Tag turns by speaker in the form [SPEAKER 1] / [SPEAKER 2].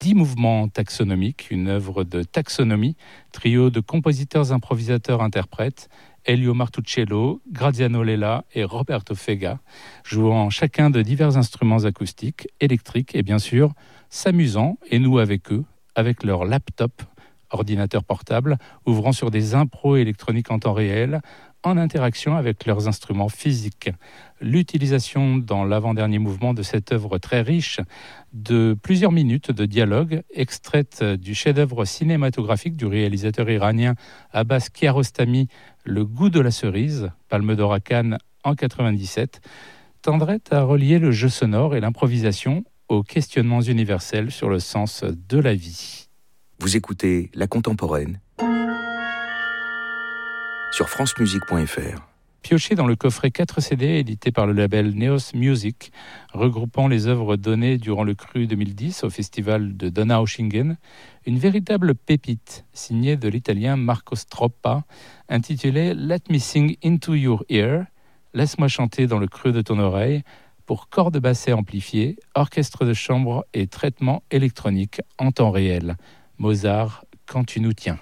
[SPEAKER 1] 10 mouvements taxonomiques, une œuvre de taxonomie, trio de compositeurs, improvisateurs, interprètes, Elio Martuccello, Graziano Lella et Roberto Fega, jouant chacun de divers instruments acoustiques, électriques et bien sûr s'amusant, et nous avec eux, avec leur laptop, ordinateur portable, ouvrant sur des impros électroniques en temps réel, en interaction avec leurs instruments physiques. L'utilisation dans l'avant-dernier mouvement de cette œuvre très riche de plusieurs minutes de dialogue, extraite du chef-d'œuvre cinématographique du réalisateur iranien Abbas Kiarostami, Le goût de la cerise, Palme d'or à Cannes en 97, tendrait à relier le jeu sonore et l'improvisation aux questionnements universels sur le sens de la vie.
[SPEAKER 2] Vous écoutez La Contemporaine sur francemusique.fr.
[SPEAKER 1] Pioché dans le coffret 4 CD édité par le label Neos Music, regroupant les œuvres données durant le Cru 2010 au festival de Donaueschingen, une véritable pépite signée de l'italien Marco Stroppa, intitulée Let Me Sing Into Your Ear, Laisse-moi chanter dans le creux de ton oreille, pour cordes bassées amplifiées, orchestre de chambre et traitement électronique en temps réel. Mozart, quand tu nous tiens.